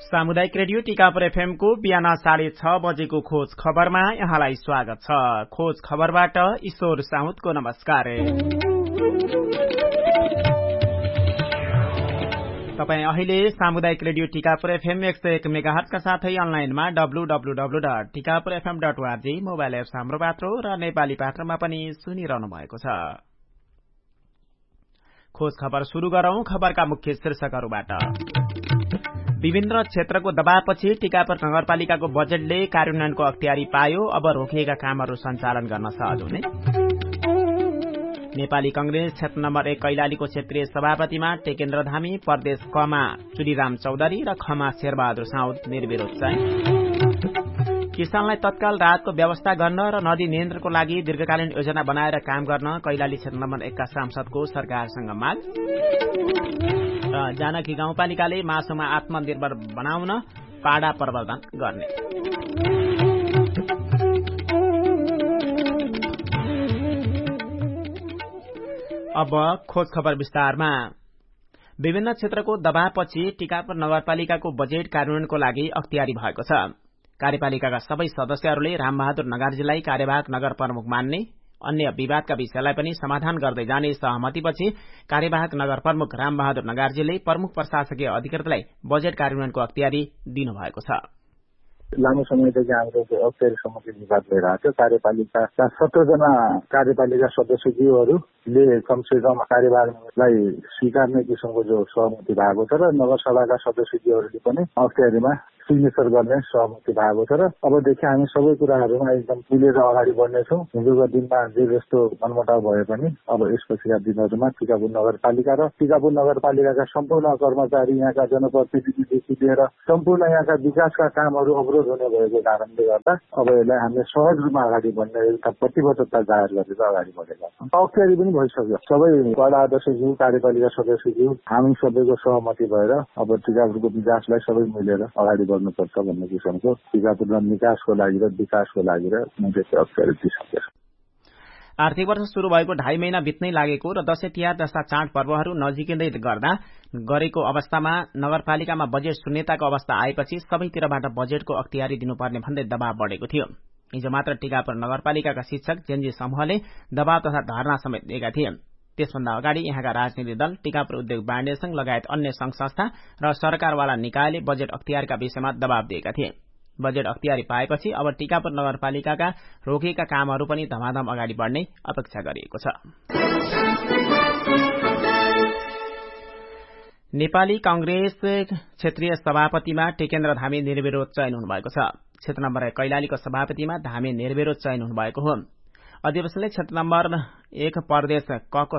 सामुदायिक radio Tikapur FM को बिहान 6:30 बजेको खोज खबरमा यहाँलाई स्वागत छ। खोज खबरबाट ईश्वर साहुदको नमस्कार। तपाई अहिले सामुदायिक रेडियो टीकापुर एफएम 101 मेगाहर्ज का साथै अनलाइनमा www.tikapurfm.org मोबाइल एप्स हाम्रो पात्रो र नेपाली पात्रमा पनि सुनिरहनु भएको छ। खोज खबर शुरू गरौं। खबरका मुख्य शीर्षकहरूबाट। विभिन्न क्षेत्रको दबावपछि टीकापुर नगरपालिकाको बजेटले कार्यान्वयनको अख्तियारी पायो। अब रोकिएका कामहरू सञ्चालन गर्न सहज हुने। नेपाली कंग्रेस क्षेत्र नम्बर 1 कैलालीको क्षेत्रीय सभापतिमा टेकेन्द्र धामी, प्रदेश कमा चुडीराम चौधरी र खमा शेरबहादुर साउद निर्विरोध चाहिँ। किसानलाई तत्काल राहतको व्यवस्था गर्न र नदी नियन्त्रणको लागि दीर्घकालीन योजना बनाएर काम गर्न कैलाली क्षेत्र नम्बर 1 का सांसदको सरकारसँग माग। र जानकी गाउँपालिकाले मासुमा आत्मनिर्भर बनाउन पाडा प्रवर्धन गर्ने। अब खोज खबर विस्तारमा। विभिन्न क्षेत्रको दबावपछि टीकापुर नगरपालिकाको बजेट कार्यान्वयनको लागि अख्तियारी भएको छ। कार्यपालिकाका सबै सदस्यहरूले रामबहादुर नगार्जीलाई कार्यवाहक नगर प्रमुख मान्ने, अन्य विवादका विषयलाई पनि समाधान गर्दै जाने सहमतिपछि कार्यवाहक नगर प्रमुख रामबहादुर नगार्जीले प्रमुख प्रशासकीय अधिकृतलाई बजेट कार्यान्वयनको अख्तियारी दिनुभएको छ। लामो समयदेखि हाम्रो अख्तियारी समिति विवाद भइरहेको थियो। कार्यपालिकाका 17 जना कार्यपालिका सदस्यज्यूहरूले कमसेकम कार्यभारलाई स्वीकार्ने किसिमको जो सहमति भएको छ र नगरसभाका सदस्यज्यूहरूले पनि अख्तियारीमा सिग्नेचर गर्ने सहमति भएको छ र अबदेखि हामी सबै कुराहरूमा एकदम मिलेर अगाडि बढ्नेछौँ। हिजोका दिनमा जे जस्तो मनमुटाव भए पनि अब यसपछिका दिनहरूमा टिकापुर नगरपालिका र टिकापुर नगरपालिकाका सम्पूर्ण कर्मचारी, यहाँका जनप्रतिनिधिदेखि लिएर सम्पूर्ण यहाँका विकासका कामहरू अवरोध हुने भएको कारणले गर्दा अब यसलाई हामीले सहज रूपमा अगाडि बढ्ने एउटा प्रतिबद्धता जाहेर गरेर अगाडि बढेका छौँ। अख्तियारी पनि भइसक्यो। सबै वडा अध्यक्षज्यू, कार्यपालिका सदस्यज्यू हामी सबैको सहमति भएर अब टिकापुरको विकासलाई सबै मिलेर अगाडि बढ्नुपर्छ भन्ने किसिमको टिकापुरमा निकासको लागि र विकासको लागि र मैले अख्तियारी दिइसकेको छु। आर्थिक वर्ष शुरू भएको 2.5 महिना बित्नै लागेको र दशैं तिहार जस्ता चाडपर्वहरू नजिकिँदै गर्दा गरेको अवस्थामा नगरपालिकामा बजेट शून्यताको अवस्था आएपछि सबैतिरबाट बजेटको अख्तियारी दिनुपर्ने भन्दै दबाव बढेको थियो। हिजो मात्र टीकापुर नगरपालिकाका शिक्षक जेनजी समूहले दबाव तथा धरना समेत दिएका थिए। त्यसभन्दा अगाडि यहाँका राजनीतिक दल, टीकापुर उद्योग वाणिज्य संघ लगायत अन्य संघ संस्था र सरकारवाला निकायले बजेट अख्तियारका विषयमा दबाव दिएका थिए। बजेट अख्तियारी पाएपछि अब टीकापुर नगरपालिकाका रोकिएका कामहरू पनि धमाधम अगाडि बढ्ने अपेक्षा गरिएको छ। नेपाली कंग्रेस क्षेत्रीय सभापतिमा टेकेन्द्र धामी निर्विरोध चयन हुनुभएको छ। क्षेत्र नम्बर 1 कैलालीको सभापतिमा धामी निर्विरोध चयन हुनुभएको हो। अधिवेशनले क्षेत्र नम्बर 1 प्रदेश खको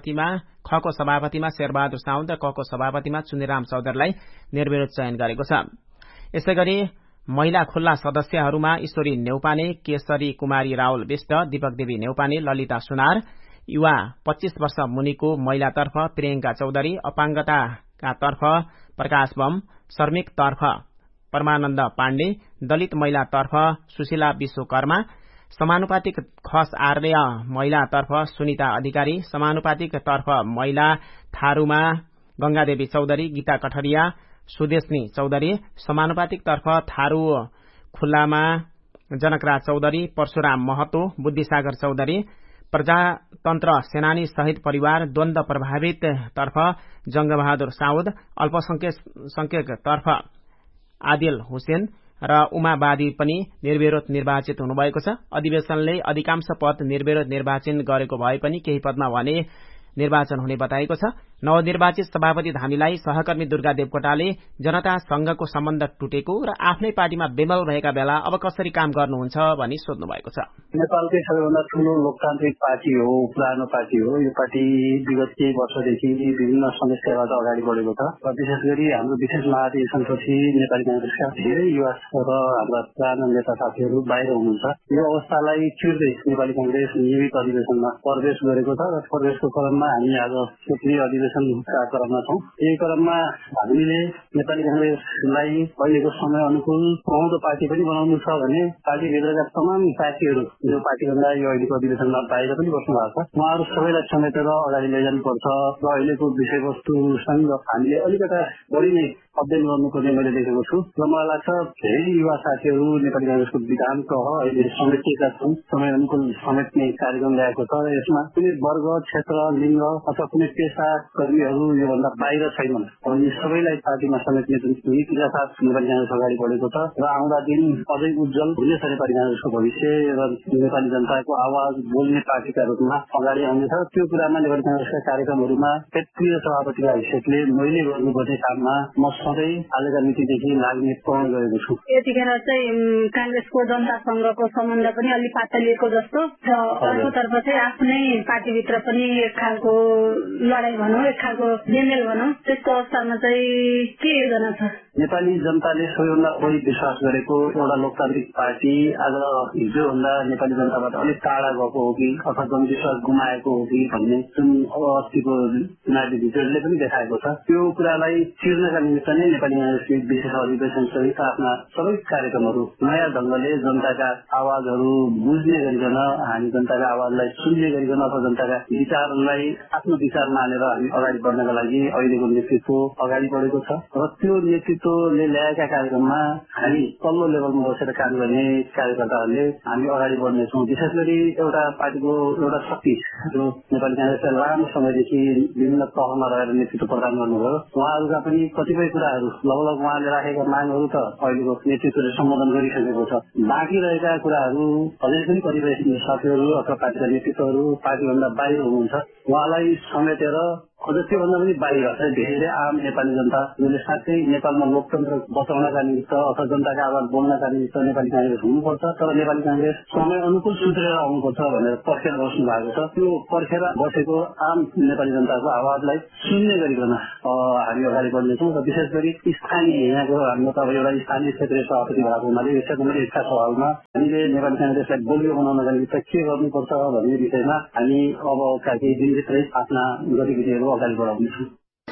सभापतिमा शेरबहादुर साउद र खको सभापतिमा चुनीराम चौधरीलाई निर्विरोध चयन गरेको छ। यसैगरी महिला खुल्ला सदस्यहरूमा ईश्वरी नेउपाने, केशरी कुमारी रावल विष्ट, दीपक देवी नेउपाने, ललिता सुनार, युवा 25 वर्ष मुनिको महिलातर्फ प्रियंका चौधरी, अपाङ्गताका तर्फ प्रकाश बम, श्रमिक तर्फ परमानन्द पाण्डे, दलित महिलातर्फ सुशीला विश्वकर्मा, समानुपातिक खस आर्य महिलातर्फ सुनिता अधिकारी, समानुपातिक तर्फ महिला थारूमा गंगादेवी चौधरी, गीता कठरिया, सुदेशनी चौधरी, समानुपातिक तर्फ थारू खुल्लामा जनकराज चौधरी, परशुराम महतो, बुद्धिसागर चौधरी, प्रजातन्त्र सेनानी शहीद परिवार, द्वन्द प्रभावित तर्फ जंगबहादुर साउद, अल्पसंख्यक तर्फ आदिल हुसेन र उमावादी पनि निर्विरोध निर्वाचित हुनुभएको छ। अधिवेशनले अधिकांश पद निर्विरोध निर्वाचन गरेको भए पनि केही पदमा भने निर्वाचन हुने बताएको छ। नवनिर्वाचित सभापति धामीलाई सहकर्मी दुर्गा देवकोटाले जनता संघको सम्बन्ध टुटेको र आफ्नै पार्टीमा बेमल रहेका बेला अब कसरी काम गर्नुहुन्छ भनी सोध्नु भएको छ। नेपालकै सबैभन्दा ठूलो लोकतान्त्रिक पार्टी हो, पुरानो पार्टी हो। यो पार्टी विगत केही वर्षदेखि विभिन्न समस्याबाट अगाडि बढेको छ र विशेष गरी हाम्रो विशेष महाधिवेशनपछि नेपाली कांग्रेसका धेरै युवा र हाम्रा पुराना नेता साथीहरू बाहिर हुनुहुन्छ। यो अवस्थालाई चिर्दै नेपाली कांग्रेस नियमित अधिवेशनमा प्रवेश गरेको छ र प्रवेशको क्रममा हामी आज क्षेत्रीय अधिवेशनका क्रममा छौं। यही क्रममा हामीले नेपाली कांग्रेसलाई अहिलेको समय अनुकूल बहुमत पार्टी पनि बनाउनु छ भने पार्टीभित्रका तमाम साथीहरू जो पार्टीभन्दा यो अहिलेको अधिवेशनमा बाहिर पनि बस्नु भएको छ, उहाँहरू सबैलाई समेटेर अगाडि लैजानुपर्छ र अहिलेको विषयवस्तुसँग हामीले अलिकता बढी नै अध्ययन गर्नुपर्ने मैले देखेको छु र मलाई लाग्छ धेरै युवा साथीहरू नेपाली कांग्रेसको विधान तह अहिले समेटिएका छन्। समय अनुकूल समेट्ने कार्यक्रम ल्याएको छ। यसमा कुनै वर्ग, क्षेत्र, लिङ्ग अथवा कुनै पेशा कर्मीहरू योभन्दा बाहिर छैनन्। अनि सबैलाई पार्टीमा समेट्ने जुन नीतिका साथ नेपाली कांग्रेस अगाडि बढेको छ र आउँदा दिन अझै उज्जवल हुनेछ नेपाली कांग्रेसको भविष्य र नेपाली जनताको आवाज बोल्ने पार्टीका रूपमा अगाडि आउनेछ। त्यो कुरामा नेपाली कांग्रेसका कार्यक्रमहरूमा क्षेत्रीय सभापतिका हैसियतले मैले गर्नुपर्ने काममा म सधैँ हालेका नीतिदेखि लाग्ने पहल गरेको छु। यतिखेर चाहिँ कांग्रेसको जनता संघको सम्बन्ध पनि अलि पातलिएको जस्तो र अर्कोतर्फ चाहिँ आफ्नै पार्टीभित्र पनि एक खालको लडाई भनौँ, एक खालको जेमेल भनौँ, त्यस्तो अवस्थामा चाहिँ के योजना छ? नेपाली जनताले सबैभन्दा बढी विश्वास गरेको एउटा लोकतान्त्रिक पार्टी आज हिजोभन्दा नेपाली जनताबाट अलिक टाढा गएको हो कि अथवा जनविश्वास गुमाएको हो कि भन्ने जुन अस्तिको चुनावी भिडियोले पनि देखाएको छ। त्यो कुरालाई चिर्नका निमित्त नै नेपाली कांग्रेसले विशेष अधिवेशन सहित आफ्ना सबै कार्यक्रमहरू नयाँ ढंगले जनताका आवाजहरू बुझ्ने गरिकन, हामी जनताका आवाजलाई सुन्ने गरिकन अथवा जनताका विचारलाई आफ्नो विचार मानेर हामी अगाडि बढ्नका लागि अहिलेको नेतृत्व अगाडि बढेको छ र त्यो नेतृत्वले ल्याएका कार्यक्रममा हामी तल्लो लेभलमा बसेर काम गर्ने कार्यकर्ताहरूले हामी अगाडि बढ्नेछौँ। विशेष गरी एउटा पार्टीको एउटा शक्ति जो नेपाली कांग्रेसलाई लामो समयदेखि विभिन्न तहमा रहेर नेतृत्व प्रदान गर्नुभयो, उहाँहरूका पनि कतिपय कुराहरू लगभग उहाँले राखेका मागहरू त अहिलेको नेतृत्वले सम्बोधन गरिसकेको छ। बाँकी रहेका कुराहरू अझै पनि कतिपय साथीहरू अथवा पार्टीका नेतृत्वहरू पार्टीभन्दा बाहिर हुनुहुन्छ, उहाँलाई समेटेर अझ त्योभन्दा पनि बाहिर धेरै आम नेपाली जनता जसले साँच्चै नेपालमा लोकतन्त्र बचाउनका निमित्त अथवा जनताका आवाज बोल्नका निमित्त नेपाली कांग्रेस हुनुपर्छ, तर नेपाली कांग्रेस समय अनुकूल सुध्रेर आउनुपर्छ भनेर पर्खेर बस्नु भएको छ। त्यो पर्खेर बसेको आम नेपाली जनताको आवाजलाई सुन्ने गरिकन हामी अगाडि बढ्नेछौँ र विशेष गरी स्थानीय यहाँको हाम्रो त एउटा स्थानीय क्षेत्रीय सभापति भएको हुनाले यसको इच्छा छ हालमा हामीले नेपाली कांग्रेसलाई बलियो बनाउनका निमित्त के गर्नुपर्छ भन्ने विषयमा हामी अबका केही दिनभित्रै आफ्ना गतिविधिहरू अगाडि बढाउनेछौँ।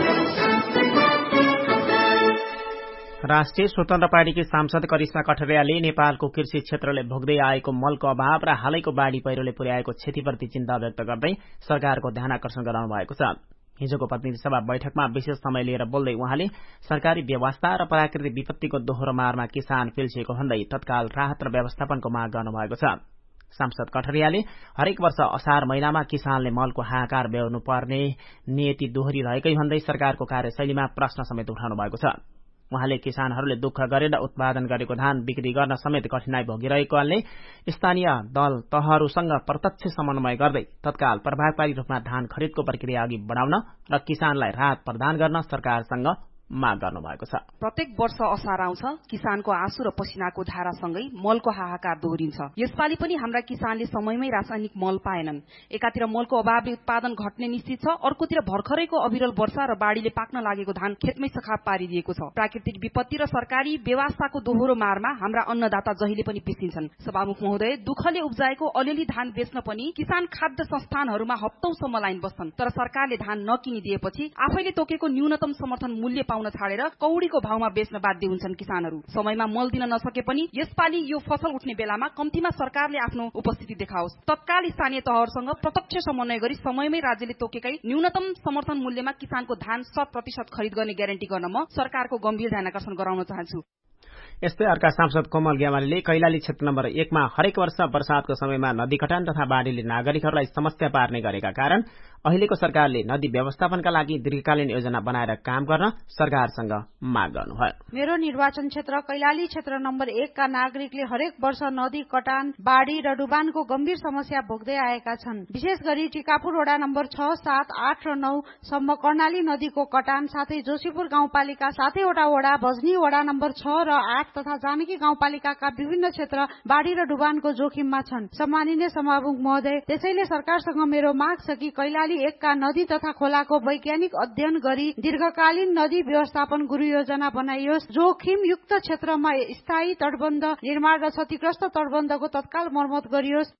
राष्ट्रिय स्वतन्त्र पार्टीकी सांसद करिश्मा कठरियाले नेपालको कृषि क्षेत्रले भोग्दै आएको मलको अभाव र हालैको बाढ़ी पहिरोले पुर्याएको क्षतिप्रति चिन्ता व्यक्त गर्दै सरकारको ध्यान आकर्षण गराउनु भएको छ। हिजोको प्रतिनिधि सभा बैठकमा विशेष समय लिएर बोल्दै उहाँले सरकारी व्यवस्था र प्राकृतिक विपत्तिको दोहोरो मारमा किसान पिल्सिएको भन्दै तत्काल राहत र व्यवस्थापनको माग गर्नुभएको छ। सांसद कठरियाले हरेक वर्ष असार महिनामा किसानले मलको हाहाकार बेहोर्नु पर्ने नियति दोहोरिरहेकै भन्दै सरकारको कार्यशैलीमा प्रश्न समेत उठाउनु भएको छ। उहाँले किसानहरूले दुःख गरेर उत्पादन गरेको धान बिक्री गर्न समेत कठिनाई भोगिरहेकोले स्थानीय दल तहहरूसँग प्रत्यक्ष समन्वय गर्दै तत्काल प्रभावकारी रूपमा धान खरिदको प्रक्रिया अघि बढाउन र किसानलाई राहत प्रदान गर्न सरकारसँग माग गर्नु भएको छ। प्रत्येक वर्ष असार आउँछ, किसानको आँसु र पसिनाको धारासँगै मलको हाहाकार दोहोरिन्छ। यसपालि पनि हाम्रा किसानले समयमै रासायनिक मल पाएनन्। एकातिर मलको अभावले उत्पादन घट्ने निश्चित छ, अर्कोतिर भर्खरैको अविरल वर्षा र बाढ़ीले पाक्न लागेको धान खेतमै सखाप पारिदिएको छ। प्राकृतिक विपत्ति र सरकारी व्यवस्थाको दोहोरो मारमा हाम्रा अन्नदाता जहिले पनि पिसिन्छन्। सभामुख महोदय, दुःखले उब्जाएको अलिअलि धान बेच्न पनि किसान खाद्य संस्थानहरूमा हप्तौसम्म लाइन बस्छन्, तर सरकारले धान नकिनिदिएपछि आफैले तोकेको न्यूनतम समर्थन मूल्य पाउन छाडेर कौडीको भावमा बेच्न बाध्य हुन्छन् किसानहरू। समयमा मल दिन नसके पनि यसपालि यो फसल उठ्ने बेलामा कम्तीमा सरकारले आफ्नो उपस्थिति देखाओस्। तत्काल स्थानीय तहहरूसँग प्रत्यक्ष समन्वय गरी समयमै राज्यले तोकेकै न्यूनतम समर्थन मूल्यमा किसानको धान 100% खरिद गर्ने ग्यारेन्टी गर्न म सरकारको गम्भीर ध्यान आकर्षण गराउन चाहन्छु। यस्तै अर्का सांसद कोमल गेवालीले कैलाली क्षेत्र नम्बर 1 मा हरेक वर्ष वर्षातको समयमा नदी कटान तथा बाढ़ीले नागरिकहरूलाई समस्या पार्ने गरेका कारण अहिलेको सरकारले नदी व्यवस्थापनका लागि दीर्घकालीन योजना बनाएर काम गर्न सरकारसँग माग गर्नुभयो। मेरो निर्वाचन क्षेत्र कैलाली क्षेत्र नम्बर 1 का नागरिकले हरेक वर्ष नदी कटान, बाढ़ी र डुबानको गम्भीर समस्या भोग्दै आएका छन्। विशेष गरी टिकापुर वडा नम्बर 6, 7, 8 र 9 सम्म कर्णाली नदीको कटान साथै जोशीपुर गाउँपालिका 7वटा वडा, भजनी वडा नम्बर 6 र 8 तथा जानकी गाउँपालिकाका विभिन्न क्षेत्र बाढ़ी र डुबानको जोखिममा छन्। सम्माननीय सभामुख महोदय, त्यसैले सरकारसँग मेरो माग छ कि कैलाली 1 का नदी तथा खोलाको वैज्ञानिक अध्ययन गरी दीर्घकालीन नदी व्यवस्थापन गुरु योजना बनाइयोस्। जोखिमयुक्त क्षेत्रमा स्थायी तटबन्ध निर्माण र क्षतिग्रस्त तटबन्धको तत्काल मर्मत गरियोस्।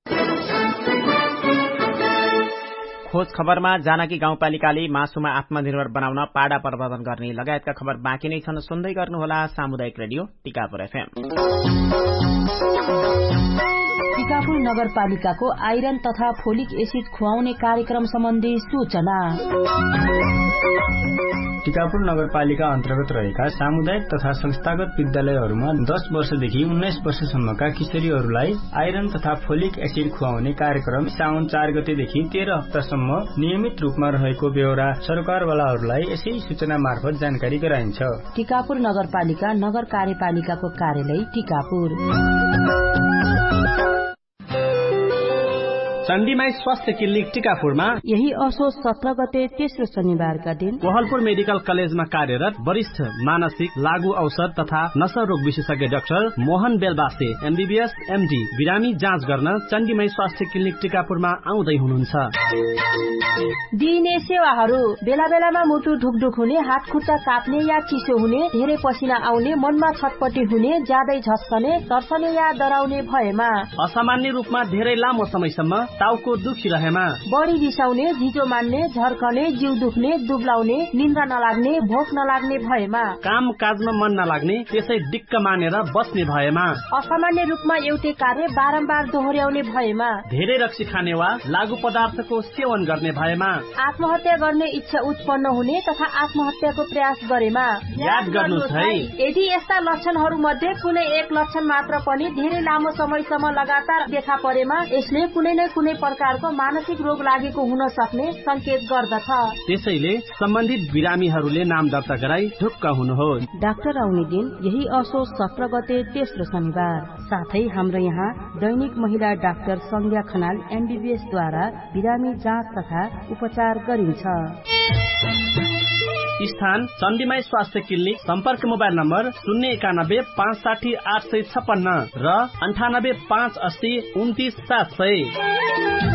खोज खबरमा जानकी गाउँपालिकाले मासुमा आत्मनिर्भर बनाउन पाडा प्रबन्धन गर्ने लगायतका खबर बाँकी नै छन्। सुन्दै गर्नुहोला सामुदायिक रेडियो टिकापुर FM। टिकापुर नगरपालिकाको आइरन तथा फोलिक एसिड खुवाउने कार्यक्रम सम्बन्धी सूचना। टिकापुर नगरपालिका अन्तर्गत रहेका सामुदायिक तथा संस्थागत विद्यालयहरूमा 10 वर्षदेखि 19 वर्षसम्मका किशोरीहरूलाई आइरन तथा फोलिक एसिड खुवाउने कार्यक्रम साउन 4 गतेदेखि 13 हप्तासम्म नियमित रूपमा रहेको बेहोरा सरकारवालाहरूलाई यसै सूचना मार्फत जानकारी गराइन्छ। टिकापुर नगरपालिका नगर कार्यपालिकाको कार्यालय टिकापुर। चण्डीमाई स्वास्थ्य क्लिनिक टिकापुरमा यही असोज 17 गते तेस्रो शनिबारका दिन कोहलपुर मेडिकल कलेजमा कार्यरत वरिष्ठ मानसिक लागू औषध तथा नशा रोग विशेषज्ञ doctor Mohan Belbase MBBS MD बिरामी जाँच गर्न चण्डीमाई स्वास्थ्य क्लिनिक टिकापुरमा आउँदै हुनुहुन्छ। दिइने सेवाहरू बेला बेलामा मुटु ढुकढुक हुने, हात खुट्टा काप्ने या चिसो हुने, धेरै पसिना आउने, मनमा छटपटी हुने, ज्यादै झस्कने, तर्सने या डराउने भएमा, असामान्य रूपमा धेरै लामो समयसम्म टाउको दुखिरहेमा, बढी रिसाउने, झिजो मान्ने, झर्कने, जिउ दुख्ने, दुब्लाउने, निन्द्रा नलाग्ने, भोक नलाग्ने भएमा, काम काजमा मन नलाग्ने, त्यसै डिक्क मानेर बस्ने भएमा, असामान्य रूपमा एउटै कार्य बारम्बार दोहोर्याउने भएमा, धेरै रक्सी खाने वा लागू पदार्थको सेवन गर्ने भएमा, आत्महत्या गर्ने इच्छा उत्पन्न हुने तथा आत्महत्याको प्रयास गरेमा याद गर्नुहोस् है, यदि यस्ता लक्षणहरू मध्ये कुनै एक लक्षण मात्र पनि धेरै लामो समयसम्म लगातार देखा परेमा यसले कुनै न कुनै प्रकारको मानसिक रोग लागेको हुन सक्ने संकेत गर्दछ। त्यसैले सम्बन्धित बिरामीहरूले नाम दर्ता गराई ढुक्क हुनुहोस्। डाक्टर आउने दिन यही असोज 17 गते तेस्रो शनिबार। साथै हाम्रो यहाँ दैनिक महिला डाक्टर संज्ञा खनाल MBBS द्वारा बिरामी जाँच तथा उपचार गरिन्छ। स्थान चण्डीमाई स्वास्थ्य क्लिनिक। सम्पर्क मोबाइल नम्बर 091 560 856 र 98 580 29 700।